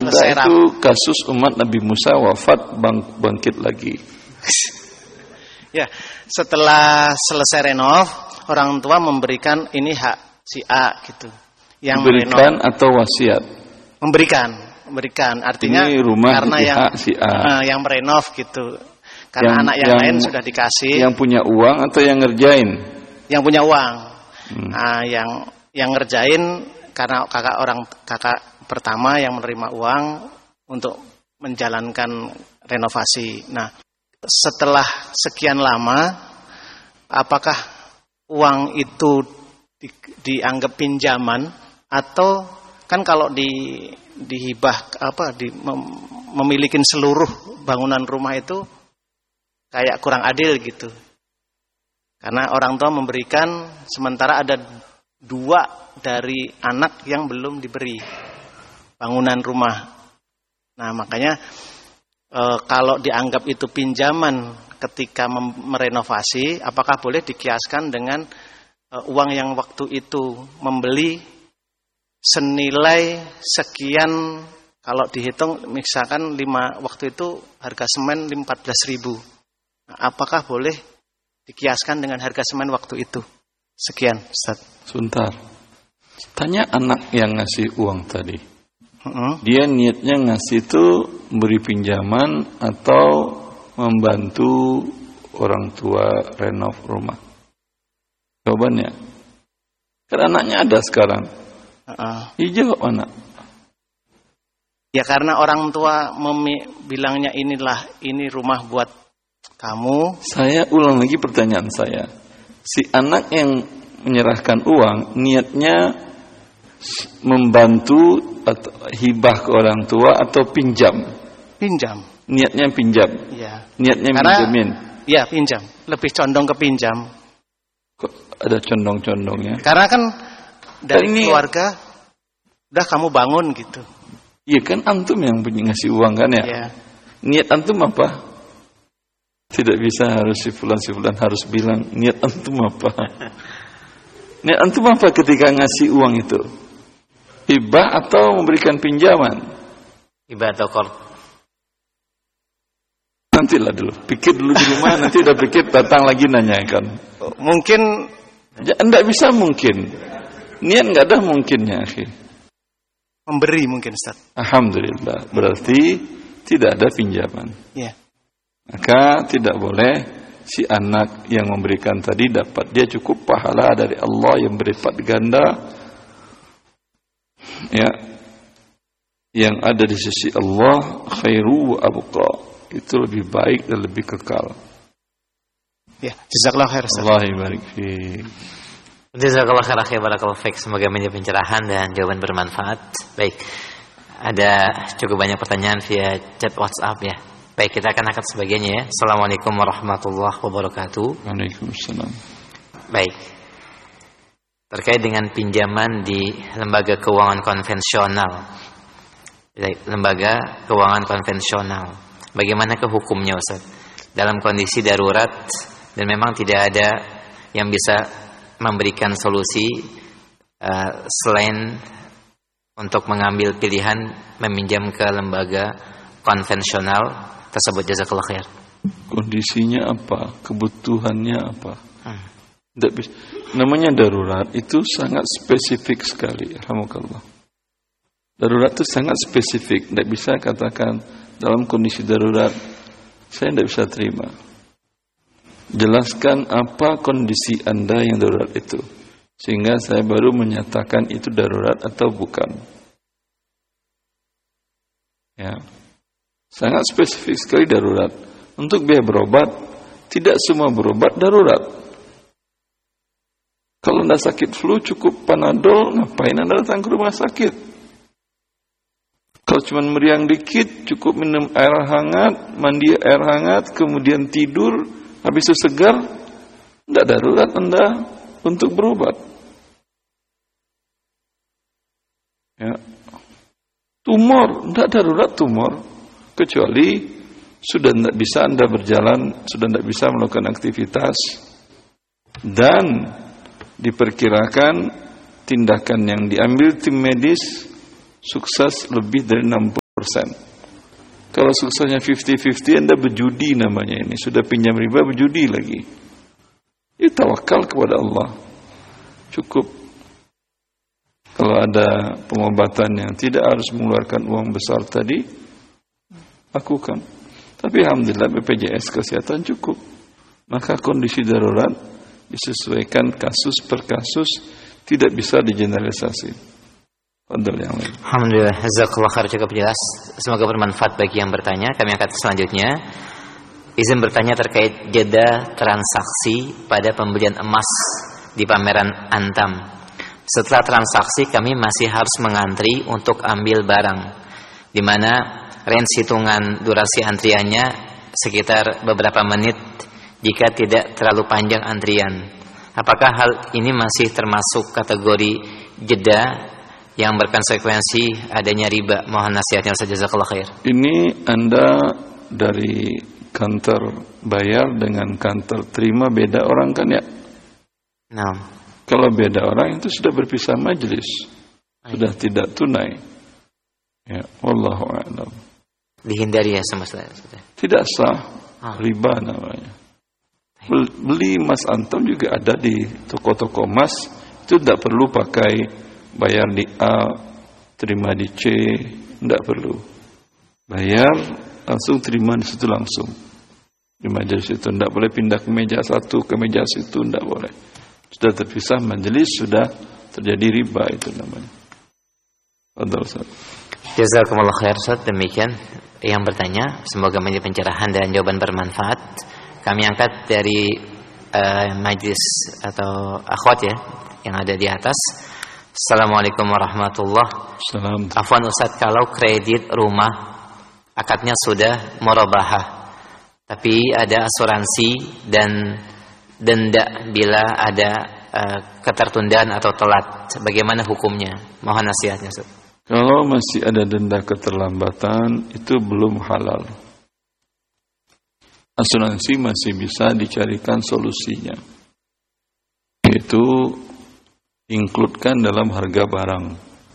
Anda itu kasus umat Nabi Musa wafat bang, bangkit lagi. Ya, setelah selesai renov, orang tua memberikan ini hak si A gitu. Yang memberikan renov, atau wasiat? Memberikan, memberikan. Artinya ini rumah karena yang hak si A. Uh, yang merenov gitu. Karena yang, anak yang, yang lain sudah dikasih. Yang punya uang atau yang ngerjain? Yang punya uang. Hmm. Nah, yang yang ngerjain karena kakak orang kakak pertama yang menerima uang untuk menjalankan renovasi. Nah, setelah sekian lama, apakah uang itu di, dianggap pinjaman atau kan kalau di dihibah apa di mem, memiliki seluruh bangunan rumah itu kayak kurang adil gitu. Karena orang tua memberikan sementara ada dua dari anak yang belum diberi bangunan rumah. Nah, makanya e, kalau dianggap itu pinjaman ketika merenovasi, apakah boleh dikiaskan dengan e, uang yang waktu itu membeli senilai sekian, kalau dihitung misalkan lima waktu itu harga semen empat belas ribu. Nah, apakah boleh dikiaskan dengan harga semen waktu itu? Sekian, Ustaz. Sebentar. Tanya anak yang ngasih uang tadi. Uh-huh. Dia niatnya ngasih itu beri pinjaman atau membantu orang tua renov rumah? Jawabannya. Karena anaknya ada sekarang. Uh-uh. Ya jawab anak. Ya karena orang tua memi- bilangnya inilah ini rumah buat kamu. Saya ulang lagi pertanyaan saya. Si anak yang menyerahkan uang niatnya membantu atau hibah ke orang tua atau pinjam? Pinjam. Niatnya pinjam. Ya. Niatnya karena, minjemin. Ya pinjam. Lebih condong ke pinjam. Kok ada condong-condongnya? Karena kan dari ini, keluarga udah kamu bangun gitu. Iya kan antum yang punya ngasih uang kan ya? Ya. Niat antum apa? Tidak bisa harus si fulan si fulan harus bilang niat antum apa. Niat antum apa ketika ngasih uang itu? Hibah atau memberikan pinjaman? Hibah atau qard. Nantilah dulu, pikir dulu di rumah, nanti udah pikir datang lagi nanyakan. Mungkin ya, enggak bisa mungkin. Niat enggak ada mungkinnya, akhi. Memberi mungkin, Ustaz. Alhamdulillah, berarti tidak ada pinjaman. Ya. Maka tidak boleh si anak yang memberikan tadi dapat, dia cukup pahala dari Allah yang berlipat ganda, ya, yang ada di sisi Allah khairu wa abqa, itu lebih baik dan lebih kekal. Ya, jazakallahu khair. Allah barik fiik. Jazakallahu khair, akhi, barakallahu fiik. Semoga menjadi pencerahan dan jawaban bermanfaat. Baik. Ada cukup banyak pertanyaan via chat WhatsApp ya. Baik, kita akan angkat sebagiannya ya. Assalamualaikum warahmatullahi wabarakatuh. Waalaikumsalam. Baik. Terkait dengan pinjaman di lembaga keuangan konvensional. Lembaga keuangan konvensional. Bagaimana ke hukumnya, Ustaz? Dalam kondisi darurat dan memang tidak ada yang bisa memberikan solusi uh, selain untuk mengambil pilihan meminjam ke lembaga konvensional tersebut. Jazakallahu khair. Kondisinya apa? Kebutuhannya apa? Hmm. Tidak bisa. Namanya darurat itu sangat spesifik sekali. Alhamdulillah. Darurat itu sangat spesifik. Tidak bisa katakan dalam kondisi darurat saya tidak bisa terima. Jelaskan apa kondisi Anda yang darurat itu, sehingga saya baru menyatakan itu darurat atau bukan. Ya. Sangat spesifik sekali darurat. Untuk biaya berobat, tidak semua berobat darurat. Kalau Anda sakit flu cukup Panadol, ngapain Anda datang ke rumah sakit? Kalau cuma meriang dikit, cukup minum air hangat, mandi air hangat, kemudian tidur, habis itu segar, tidak darurat Anda untuk berobat. Ya. Tumor, tidak darurat tumor, kecuali sudah tidak bisa Anda berjalan, sudah tidak bisa melakukan aktivitas, dan diperkirakan tindakan yang diambil tim medis sukses lebih dari enam puluh persen. Kalau suksesnya lima puluh lima puluh, Anda berjudi namanya ini. Sudah pinjam riba, berjudi lagi. Ya tawakal kepada Allah. Cukup. Kalau ada pengobatan yang tidak harus mengeluarkan uang besar tadi, lakukan. Tapi alhamdulillah B P J S Kesehatan cukup. Maka kondisi darurat disesuaikan kasus per kasus, tidak bisa digeneralisasi. Yang lain. Alhamdulillah, jazakallah khair, cukup jelas. Semoga bermanfaat bagi yang bertanya. Kami akan selanjutnya izin bertanya terkait jeda transaksi pada pembelian emas di pameran Antam. Setelah transaksi kami masih harus mengantri untuk ambil barang, di mana range hitungan durasi antriannya sekitar beberapa menit jika tidak terlalu panjang antrian. Apakah hal ini masih termasuk kategori jeda yang berkonsekuensi adanya riba? Mohon nasihatnya Ustaz, jazakallah khair. Ini Anda dari kantor bayar dengan kantor terima beda orang kan ya? Nah. Kalau beda orang itu sudah berpisah majelis, sudah tidak tunai. Ya, wallahu a'lam. Dihindari ya semestinya. Tidak sah, riba namanya. Beli emas Antam juga ada di toko-toko emas, itu tidak perlu pakai bayar di A, terima di C, tidak perlu. Bayar langsung terima di situ langsung. Di majelis itu tidak boleh pindah ke meja satu ke meja situ, tidak boleh. Sudah terpisah majelis, sudah terjadi riba itu namanya. Jazakumullah khair Ustaz. Demikian yang bertanya, semoga menjadi pencerahan dan jawaban bermanfaat. Kami angkat dari uh, majlis atau akhwat ya yang ada di atas. Assalamualaikum warahmatullahi wabarakatuh. Afwan Ustaz, kalau kredit rumah akadnya sudah murabahah, tapi ada asuransi dan denda bila ada uh, ketertundaan atau telat, bagaimana hukumnya? Mohon nasihatnya Ustaz. Kalau masih ada denda keterlambatan, itu belum halal. Asuransi masih bisa dicarikan solusinya, yaitu include-kan dalam harga barang.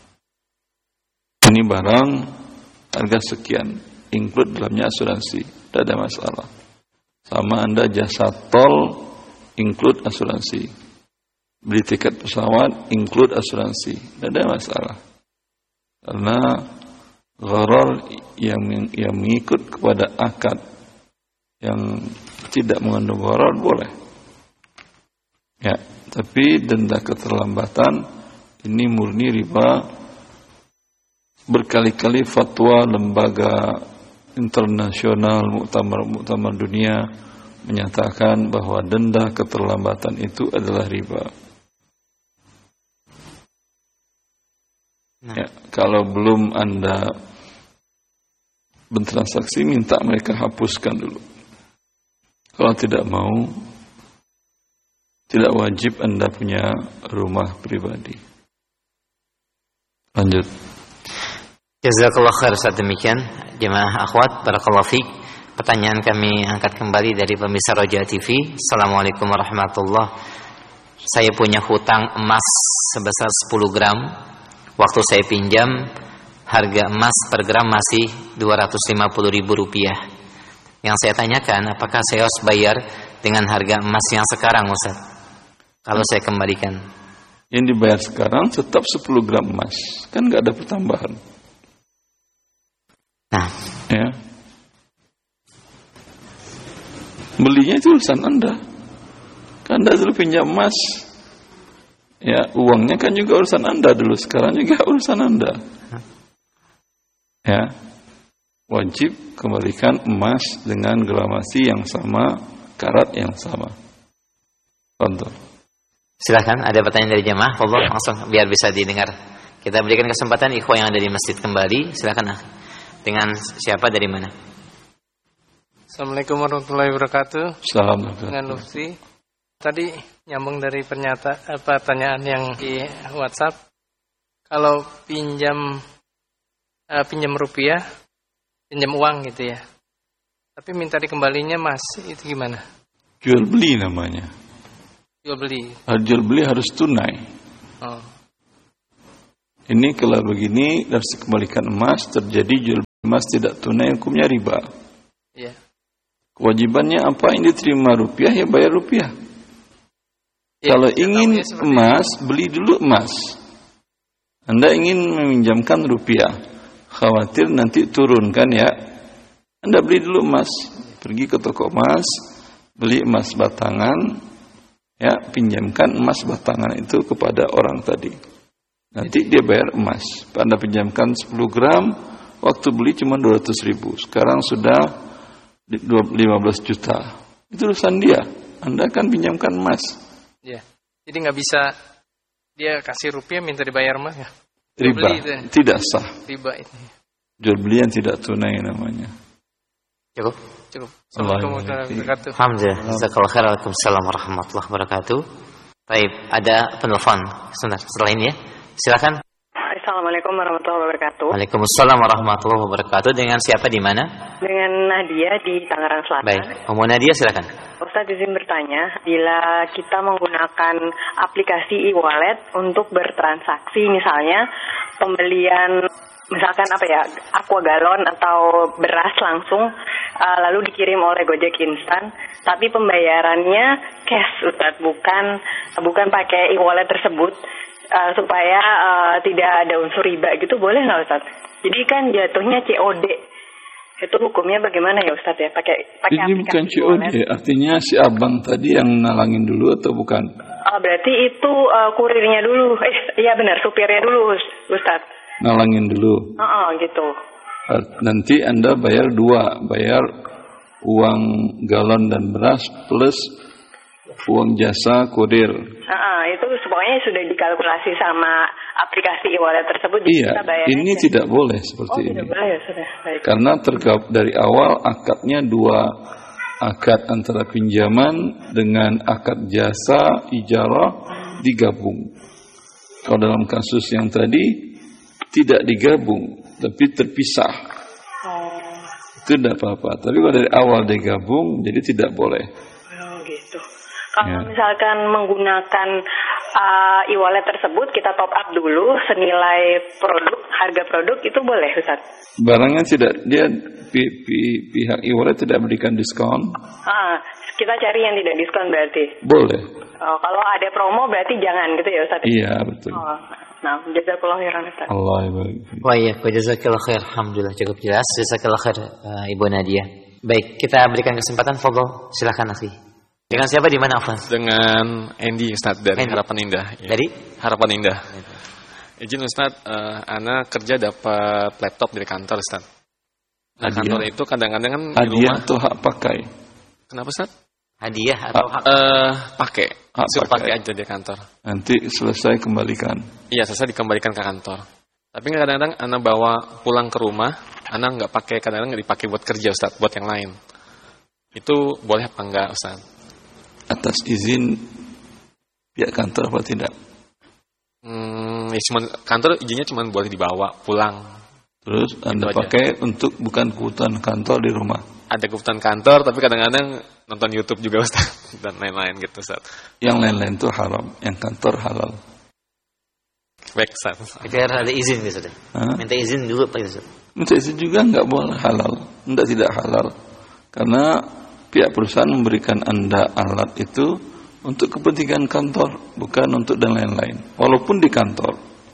Ini barang harga sekian, include dalamnya asuransi, tidak ada masalah. Sama Anda jasa tol, include asuransi. Beli tiket pesawat, include asuransi, tidak ada masalah. Karena gharar yang yang mengikut kepada akad yang tidak mengandung gharar boleh. Ya, tapi denda keterlambatan ini murni riba. Berkali-kali fatwa lembaga internasional, muktamar-muktamar dunia menyatakan bahwa denda keterlambatan itu adalah riba. Nah. Ya, kalau belum Anda bertransaksi, minta mereka hapuskan dulu. Kalau tidak mau, tidak wajib Anda punya rumah pribadi. Lanjut. Jazakallah khair Ustaz. Demikian jemaah akhwat, barakallahu fiik. Pertanyaan kami angkat kembali dari pemirsa Roja T V. Assalamualaikum warahmatullahi wabarakatuh. Saya punya hutang emas sebesar sepuluh gram. Waktu saya pinjam, harga emas per gram masih dua ratus lima puluh ribu rupiah. Yang saya tanyakan, apakah saya harus bayar dengan harga emas yang sekarang Ustaz? Kalau saya kembalikan. Yang dibayar sekarang tetap sepuluh gram emas. Kan nggak ada pertambahan. Nah, ya. Belinya itu urusan Anda. Kan Anda dulu pinjam emas. Ya, uangnya kan juga urusan Anda dulu, sekarang juga urusan Anda. Ya. Wajib kembalikan emas dengan gramasi yang sama, karat yang sama. Contoh. Silakan, ada pertanyaan dari jemaah, Allah langsung biar bisa didengar. Kita berikan kesempatan ikhwah yang ada di masjid kembali. Silakan. Dengan siapa, dari mana? Assalamualaikum warahmatullahi wabarakatuh. Assalamualaikum. Dengan Lufti. Tadi nyambung dari pernyataan apa pertanyaan yang di WhatsApp. Kalau pinjam uh, pinjam rupiah, pinjam uang gitu ya. Tapi minta dikembalinya Mas, itu gimana? Jual beli namanya. Jual beli. Jual beli harus tunai. Oh. Ini kalau begini harus dikembalikan emas, terjadi jual Emas tidak tunai hukumnya riba. Iya. Kewajibannya apa? Yang diterima rupiah ya bayar rupiah. Ya, kalau saya ingin tahu ya seperti emas, beli dulu emas. Anda ingin meminjamkan rupiah, khawatir nanti turun kan ya? Anda beli dulu emas, pergi ke toko emas, beli emas batangan, ya pinjamkan emas batangan itu kepada orang tadi. Nanti dia bayar emas. Anda pinjamkan sepuluh gram, waktu beli cuma dua ratus ribu. Sekarang sudah lima belas juta. Itu urusan dia. Anda kan pinjamkan emas. Iya. Jadi nggak bisa dia kasih rupiah minta dibayar emas ya? Riba. Tidak sah. Riba itu. Jual beli yang tidak tunai namanya. Cukup. Cukup. Assalamualaikum warahmatullahi wabarakatuh. Alhamdulillah. Jazakallahu khairan. Waalaikumsalam warahmatullahi wabarakatuh. Baik, ada penelpon. Sebentar, setelah ini ya. Silakan. Assalamualaikum warahmatullahi wabarakatuh. Waalaikumsalam warahmatullahi wabarakatuh. Dengan siapa di mana? Dengan Nadia di Tangerang Selatan. Baik, Om Nadia silakan. Ustaz izin bertanya, bila kita menggunakan aplikasi e-wallet untuk bertransaksi, misalnya pembelian, misalkan apa ya, aqua galon atau beras langsung, uh, lalu dikirim oleh Gojek Instan, tapi pembayarannya cash, Ustaz, bukan bukan pakai e-wallet tersebut. Uh, supaya uh, tidak ada unsur riba gitu, boleh nggak Ustaz? Jadi kan jatuhnya C O D. Itu hukumnya bagaimana ya Ustaz ya? Pakai pakai Ini bukan C O D, artinya si abang tadi yang nalangin dulu atau bukan? Oh, berarti itu uh, kurirnya dulu. Eh, iya benar, supirnya dulu Ustaz. Nalangin dulu. Oh, oh gitu. Nanti Anda bayar dua, bayar uang galon dan beras plus uang jasa kurir. Uh, itu pokoknya sudah dikalkulasi sama aplikasi e-wallet tersebut. Iya, ini aja. Tidak boleh seperti oh, ini. Tidak boleh, sudah. Baik. Karena tergab dari awal akadnya dua, akad antara pinjaman dengan akad jasa ijarah digabung. Kalau dalam kasus yang tadi tidak digabung, tapi terpisah. Oh. Itu tidak apa-apa. Tapi kalau dari awal digabung, jadi tidak boleh. Oh, gitu. Kalau ya. Misalkan menggunakan uh, e-wallet tersebut, kita top up dulu senilai produk, harga produk, itu boleh Ustaz? Barangnya tidak, dia pi, pi, pihak e-wallet tidak berikan diskon. Ah, kita cari yang tidak diskon berarti? Boleh. Oh, kalau ada promo berarti jangan gitu ya Ustaz? Iya, betul. Oh, nah, jazakallahu khairan Ustaz. Allah baik. Wa iya, jazakallahu khair. Alhamdulillah cukup jelas. Jazakallahu khair uh, Ibu Nadia. Baik, kita berikan kesempatan, fadhol. Silakan akhi. Dengan siapa di mana, Afwan? Dengan Andy Ustaz dari Andy. Harapan Indah. Ya. Dari Harapan Indah. Izin Ustaz, uh, ana kerja dapat laptop dari kantor Ustaz. Nah, hadiah. Kantor itu kadang-kadang kan hadiah di rumah. Atau hak pakai? Kenapa Ustaz? Hadiah atau hak? Uh, pakai. Hak Suruh pakai. pakai aja di kantor. Nanti selesai kembalikan. Iya, selesai dikembalikan ke kantor. Tapi kadang-kadang ana bawa pulang ke rumah, ana nggak pakai, kadang-kadang nggak dipakai buat kerja Ustaz, buat yang lain. Itu boleh apa enggak Ustaz? Atas izin pihak kantor apa tidak? Hmm, ya cuman, kantor izinnya cuma boleh dibawa pulang. Terus Anda gitu pakai aja. Untuk bukan kebutuhan kantor di rumah? Ada kebutuhan kantor, tapi kadang-kadang nonton YouTube juga Ustaz, dan lain-lain gitu Ustaz. Yang lain-lain itu haram, yang kantor halal. Baik Ustaz. Itu harus ada izin Ustaz. Minta izin dulu Pak Ustaz. Minta izin juga enggak boleh halal, enggak tidak halal. Karena pihak perusahaan memberikan Anda alat itu untuk kepentingan kantor, bukan untuk dan lain-lain. Walaupun di kantor.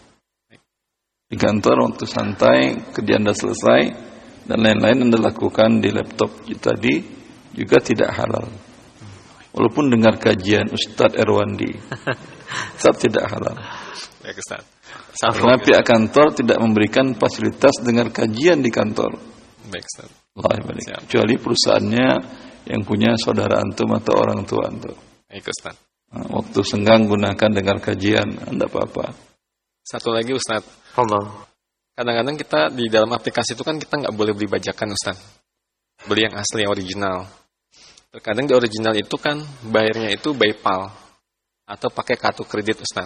Di kantor waktu santai, kerja Anda selesai, dan lain-lain Anda lakukan di laptop tadi, juga tidak halal. Walaupun dengar kajian Ustadz Erwandi, tetap tidak halal. Baik Ustaz. Karena pihak kantor tidak memberikan fasilitas dengar kajian di kantor. Baik Ustaz. Kecuali perusahaannya yang punya saudara antum atau orang tua antum. Baik Ustaz. Nah, waktu senggang gunakan dengar kajian, anda apa-apa. Satu lagi Ustaz. Allah. Kadang-kadang kita di dalam aplikasi itu kan kita nggak boleh beli bajakan Ustaz. Beli yang asli, yang original. Terkadang di original itu kan bayarnya itu PayPal atau pakai kartu kredit Ustaz.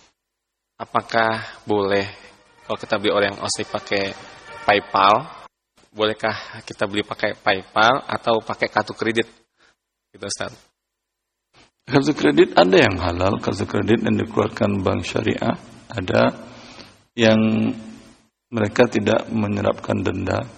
Apakah boleh kalau kita beli orang yang asli pakai PayPal? Bolehkah kita beli pakai PayPal atau pakai kartu kredit? Gitu Ustaz. Kartu kredit ada yang halal, kartu kredit yang dikeluarkan bank syariah, ada yang mereka tidak menerapkan denda.